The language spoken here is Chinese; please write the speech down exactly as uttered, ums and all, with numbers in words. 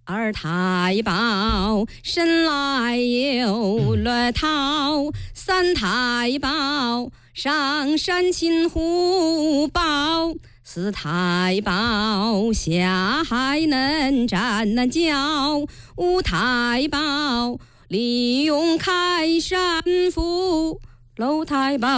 二太保生来有乐桃，三太保上山擒虎豹，四太保下海能战能教，五太保利用开山斧，六太保